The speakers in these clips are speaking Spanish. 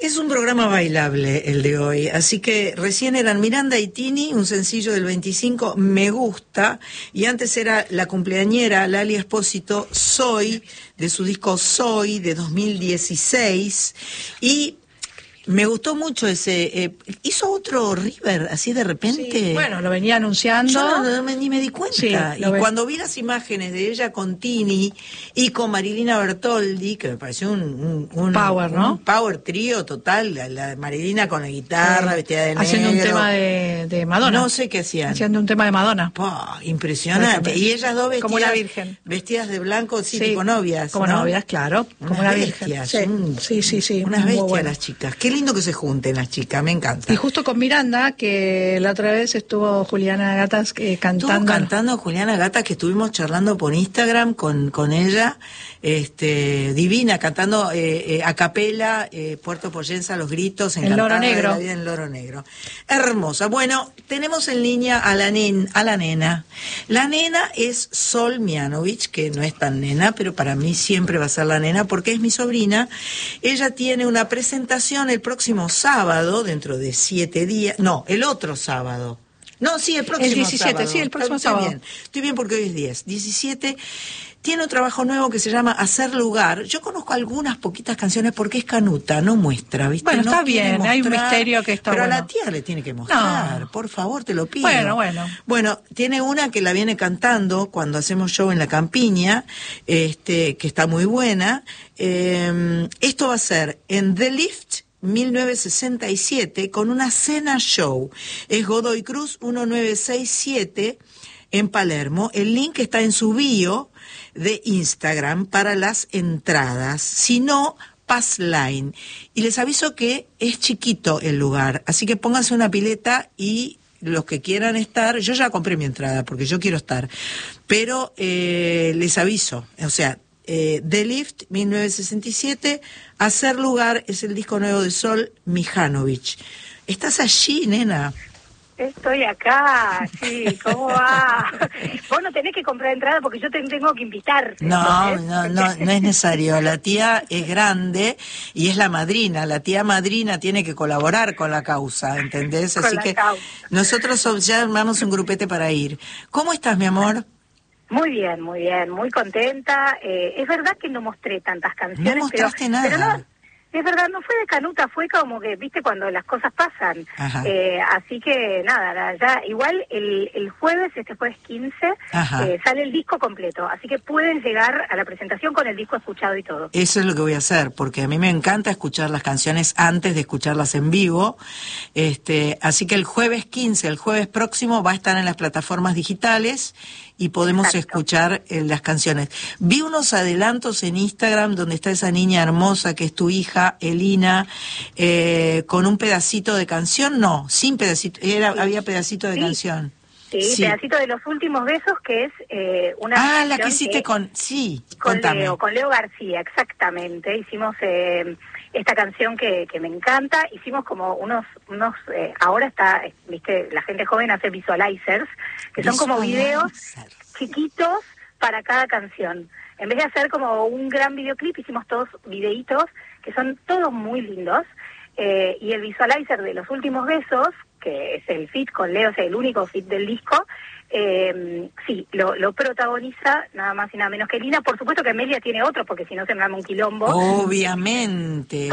Es un programa bailable el de hoy, así que recién eran Miranda y Tini, un sencillo del 25, Me Gusta, y antes era la cumpleañera Lali Espósito, Soy, de su disco Soy, de 2016, y me gustó mucho ese. ¿Hizo otro River así de repente? Sí, bueno, lo venía anunciando. Yo ni me di cuenta. Sí, y cuando vi las imágenes de ella con Tini y con Marilina Bertoldi, que me pareció un power, ¿no? Un power trío total. La Marilina con la guitarra, vestida de negro. Haciendo un tema de Madonna. No sé qué hacían. Haciendo un tema de Madonna. Impresionante. Y ellas dos vestidas. Como una virgen. Vestidas de blanco, sí, tipo novias. Como novias, claro. Como una virgen. Sí. Unas bestias las chicas. Qué lindo que se junten las chicas, me encanta. Y justo con Miranda, que la otra vez estuvo Juliana Gatas cantando. Estuvo cantando Juliana Gatas, que estuvimos charlando por Instagram con ella, divina, cantando a capela, Puerto Poyensa, Los Gritos, en Loro Negro. En Loro Negro. Hermosa. Bueno, tenemos en línea a la nena. La nena es Sol Mianovich, que no es tan nena, pero para mí siempre va a ser la nena, porque es mi sobrina. Ella tiene una presentación el próximo sábado, dentro de 7 días, no, el otro sábado. No, sí, el próximo sábado. El 17, sí, el próximo sábado. Estoy bien porque hoy es 10. 17, tiene un trabajo nuevo que se llama Hacer Lugar. Yo conozco algunas poquitas canciones porque es canuta, no muestra, ¿viste? Bueno, no está bien, mostrar, hay un misterio que está pero bueno. A la tía le tiene que mostrar, no. Por favor, te lo pido. Bueno, tiene una que la viene cantando cuando hacemos show en la Campiña, que está muy buena. Esto va a ser en The Lift 1967 con una cena show. Es Godoy Cruz 1967 en Palermo. El link está en su bio de Instagram para las entradas. Si no, Passline. Y les aviso que es chiquito el lugar, así que pónganse una pileta y los que quieran estar, yo ya compré mi entrada porque yo quiero estar, pero les aviso, o sea, The Lift 1967, Hacer Lugar es el disco nuevo de Sol Mihanovich. ¿Estás allí, nena? Estoy acá, sí, ¿cómo va? Vos no tenés que comprar entrada porque yo te tengo que invitar. No es necesario. La tía es grande y es la madrina. La tía madrina tiene que colaborar con la causa, ¿entendés? Así que nosotros ya armamos un grupete para ir. ¿Cómo estás, mi amor? Muy bien, muy contenta. Es verdad que no mostré tantas canciones. No mostraste nada. Pero no, es verdad, no fue de canuta, fue como que, viste, cuando las cosas pasan. Así que nada, ya igual el jueves, este jueves 15, sale el disco completo. Así que pueden llegar a la presentación con el disco escuchado y todo. Eso es lo que voy a hacer, porque a mí me encanta escuchar las canciones antes de escucharlas en vivo. Así que el jueves 15, el jueves próximo, va a estar en las plataformas digitales y podemos escuchar las canciones. Vi unos adelantos en Instagram donde está esa niña hermosa que es tu hija, Elina, con un pedacito de canción. No, sin pedacito, había pedacito de canción. Sí, pedacito de Los Últimos Besos, que es una canción la que hiciste con Leo García, exactamente. Hicimos esta canción que me encanta. Hicimos como unos ahora está, viste, la gente joven hace visualizers, que son como videos chiquitos para cada canción. En vez de hacer como un gran videoclip, hicimos todos videitos que son todos muy lindos. Y el visualizer de Los Últimos Besos, que es el feat con Leo, o sea, el único feat del disco, lo protagoniza nada más y nada menos que Lina. Por supuesto que Amelia tiene otro, porque si no se me arma un quilombo. Obviamente.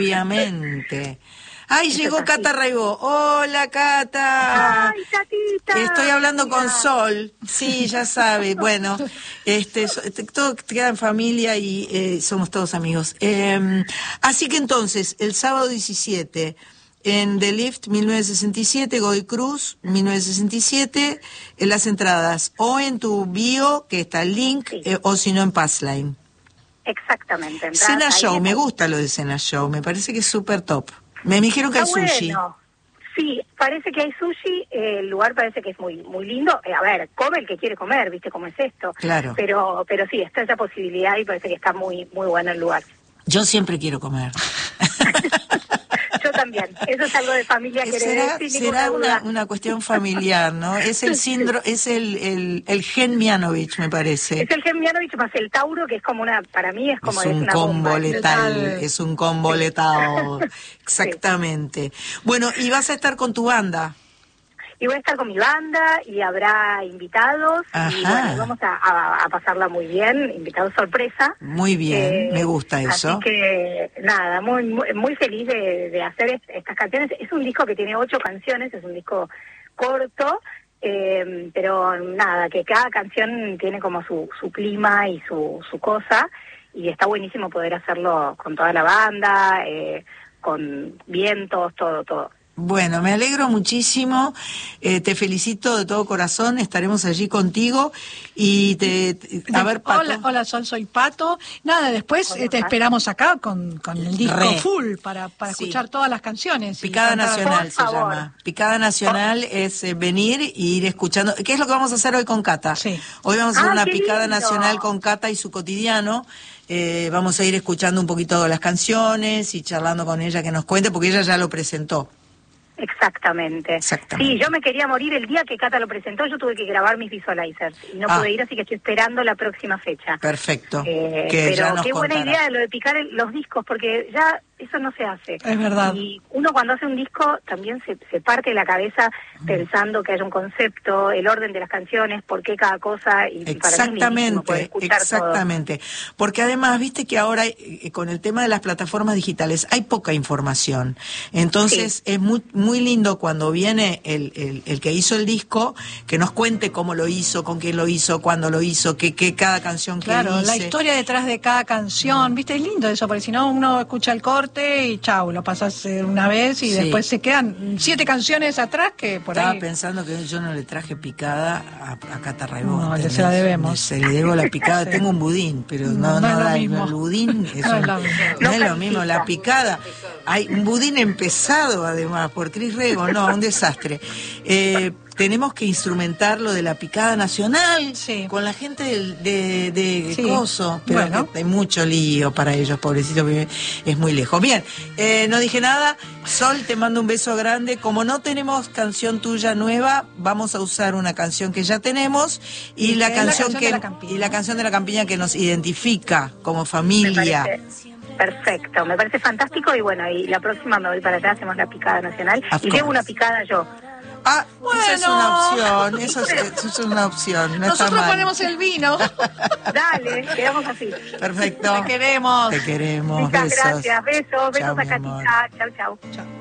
¡Ay, llegó Cata Raibó! ¡Hola, Cata! ¡Ay, Catita! Estoy hablando con Sol. Sí, ya sabe. Bueno, todo queda en familia y somos todos amigos. Así que entonces, el sábado 17, en The Lift 1967, Godoy Cruz 1967, en las entradas, o en tu bio, que está el link, o si no en Passline. Exactamente. Cena Show, me gusta lo de Cena Show, me parece que es súper top. Me dijeron que hay sushi. Bueno. Sí, parece que hay sushi, el lugar parece que es muy lindo. A ver, come el que quiere comer, ¿viste cómo es esto? Claro. Pero sí, está esa posibilidad y parece que está muy bueno el lugar. Yo siempre quiero comer. Yo también. Eso es algo de familia que será una cuestión familiar, ¿no? Es el síndrome, es el gen Mianovich, me parece. Es el gen Mianovich más el Tauro, que es como para mí es como un una combo bomba. letal, es un combo letal. Exactamente. Sí. Bueno, y vas a estar con tu banda. Y voy a estar con mi banda y habrá invitados. Ajá. Y bueno, vamos a pasarla muy bien, invitados sorpresa. Muy bien, me gusta eso. Así que nada, muy feliz de hacer estas canciones. Es un disco que tiene 8 canciones, es un disco corto, pero nada, que cada canción tiene como su clima y su cosa, y está buenísimo poder hacerlo con toda la banda, con vientos, todo. Bueno, me alegro muchísimo, te felicito de todo corazón, estaremos allí contigo y a ver, Pato. Hola Sol, soy Pato. Nada, después te esperamos acá con el disco full para escuchar todas las canciones. Picada Nacional se llama. Picada Nacional es venir e ir escuchando. ¿Qué es lo que vamos a hacer hoy con Cata? Sí. Hoy vamos a hacer una Picada Nacional con Cata y su cotidiano. Vamos a ir escuchando un poquito las canciones y charlando con ella que nos cuente, porque ella ya lo presentó. Exactamente. Sí, yo me quería morir el día que Cata lo presentó, yo tuve que grabar mis visualizers y no pude ir, así que estoy esperando la próxima fecha. Perfecto. Pero qué buena idea lo de picar los discos, porque ya eso no se hace. Es verdad. Y uno cuando hace un disco también se parte la cabeza pensando que haya un concepto, el orden de las canciones, por qué cada cosa, y exactamente, para mí es exactamente. Todo. Porque además, viste que ahora con el tema de las plataformas digitales hay poca información. Entonces es muy lindo cuando viene el que hizo el disco, que nos cuente cómo lo hizo, con quién lo hizo, cuándo lo hizo, qué cada canción que Claro, dice. la historia detrás de cada canción, viste, es lindo eso, porque si no uno escucha el corte y chau, lo pasas una vez y después se quedan 7 canciones atrás que por Estaba ahí... pensando que yo no le traje picada a Cata Raibó. No, se la debemos. Se le debo la picada, tengo un budín, pero no da el budín, no es lo mismo, la picada. Hay un budín empezado además por Cris Rego, no, un desastre. Tenemos que instrumentar lo de la Picada Nacional con la gente de Coso, pero bueno, hay mucho lío para ellos, pobrecitos, es muy lejos. Bien, no dije nada. Sol, te mando un beso grande. Como no tenemos canción tuya nueva, vamos a usar una canción que ya tenemos y la canción de la campiña que nos identifica como familia. Perfecto, me parece fantástico, y bueno, y la próxima me voy para allá, hacemos la Picada Nacional y llevo una picada yo. Bueno. Esa es una opción, eso es una opción. No nosotros ponemos el vino. Dale, quedamos así. Perfecto. Te queremos. Te queremos. Muchas besos. Gracias, besos a Catita. Chau. Chau.